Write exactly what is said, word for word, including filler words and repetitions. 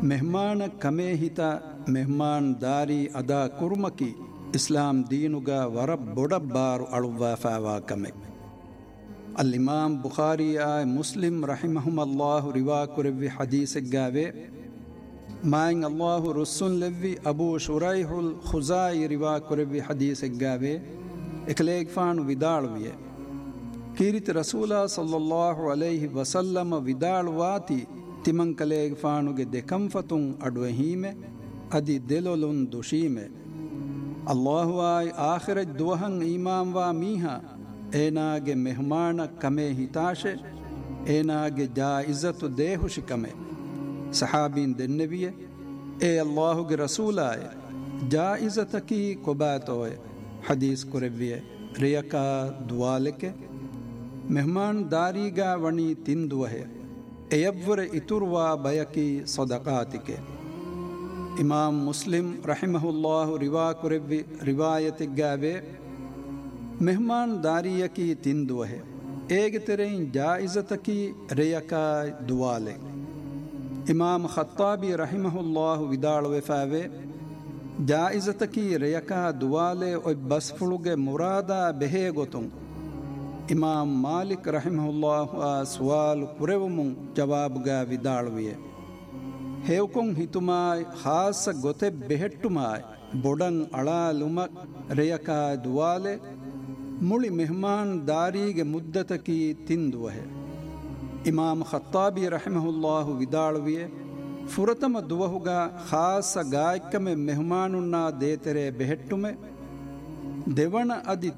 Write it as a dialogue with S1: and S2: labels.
S1: ಮೆಹಮಾನ ಕಮೇ ಹಿತ ಮೆಹಮಾನ್ ದಾರಿ ಅದಾ ಕುರ್ಮಕಿ ಇಸ್ಲಾಂ ದೀನುಗ ವರ ಬೊಡಬ್ಬಾರು ಅಳುವ ಫಾವಾ ಕಮೆ. ಅಲ್ಲಿಮಾಮ್ ಬುಖಾರಿಯ ಮುಸ್ಲಿಂ ರಹಿಮಹುಮಲ್ಲಾಹು ರಿವಾ ಕುರೆವ್ವಿ ಹದೀಸೆಗ್ಗಾವೆ ಮಾಯಿಂಗ್ ಅಲ್ಲಾಹು ರುಸ್ಸುನ್ ಲೆವ್ವಿ ಅಬೂ ಶುರೈಹುಲ್ ಖುಜಾಯಿ ರಿವಾ ಕುರೆವ್ವಿ ಹದೀಸೆಗ್ಗಾವೆ ಎಕಲೇಗ್ ಫಾನು ವಿದಾಳುವಿಯೆ ಕೀರಿತಿ ರಸೂಲ ಸಲ್ಲಲ್ಲಾಹು ಅಲೈಹಿ ವಸಲ್ಲಮ ವಿದಾಳುವಾತಿ ತಿಮಂಕಲೇಗ್ ಫಾನುಗೆ ದೆಕಂಫತುಂ ಅಡುವೆ ಹೀಮೆ ಅದಿ ದೆಲೊಲುನ್ ದುಶೀಮೆ ಅಲ್ಲಾಹು ಆಯ್ ಆಖಿರಜ್ ದುವಹಂ ಈಮಾಂ ವಾ ಮೀಹ ಏನಾಗೆ ಮೆಹಮಾನ ಕಮೆ ಹಿತಾಶೆ ಏನಾಗೆ ಜಾ ಇಜ್ಜತು ದೇಹುಶಿ ಕಮೆ. ಸಹಾಬೀನ್ ದೆನ್ನೆವಿಯೆ ಏ ಅಲ್ಲಾಹುಗೆ ರಸೂಲಾಯೆ ಜಾ ಇಜ್ಜತಕಿ ಕೊಬಾತೋಯೆ ಹದೀಸ್ ಕುರೆವ್ವಿಯೆ ರಿಯಕಾ ದುವಾಲೆಕೆ ಮೆಹಮಾನ್ ದಾರಿಗಾ ವಣಿ ತಿಂದುವಹೆ ಎಯವ್ವರೆ ಇತುರ್ವಾ ಬಯಕಿ ಸದಕಾತಿಕೆ. ಇಮಾಮ್ ಮುಸ್ಲಿಂ ರಹಿಮಹುಲ್ಲಾಹು ರಿವಾ ಕುರೆವ್ವಿ ರಿವಾಯತಿಗ್ಗಾವೆ ಮೆಹಮಾನ್ ದಾರಿಯಕಿ ತಿಂದುವಹೆ ಏಗೆ ತೆರೆಯಿನ್ ಜಾಯಿಜತಕಿ ರೆಯಕಾ ದುವಾಲೆ. ಇಮಾಮ್ ಖತ್ತಾಬಿ ರಹಿಮಹುಲ್ಲಾಹು ವಿದಾಳುವೆ ಫಾವೆ ಜಾಯಿಜತಕಿ ರೆಯಕಾ ದುವಾಲೆ ಒಯ್ ಬಸ್ಫುಳುಗೆ ಮುರಾದ ಬೆಹೇ ಗೊತುಂ. ಇಮಾಮ್ ಮಾಲಿಕ್ ರಹಿಮಹುಲ್ಲಾಹು ಆ ಸುವಾಲು ಕುರೆವುಮುಂ ಜವಾಬುಗಾ ವಿದಾಳುವಿಯೆ ಹೇವ್ಕೊಂ ಹಿತುಮಾಯ್ ಖಾಸ ಗೊತೆ ಬೆಹೆಟ್ಟುಮಾಯ್ ಬೊಡಂ ಅಳಾಲುಮಕ್ ರೆಯಕಾ ದುವಾಲೆ ಮುಳಿ ಮೆಹಮಾನ್ ದಾರಿಗೆ ಮುದ್ದತಕಿ ತಿಂದುವಹೆ. ಇಮಾಮ್ ಖತ್ತಾಬಿ ರಹಿಮಹುಲ್ಲಾಹು ವಿದಾಳುವಿಯೆ ಫುರತಮ ದುವಹುಗ ಖಾಸ ಗಾಯಕಮೆ ಮೆಹಮಾನುನ್ನಾ ದೇತೆರೆ ಬೆಹೆಟ್ಟುಮೆ ದೆವಣ ಅದಿ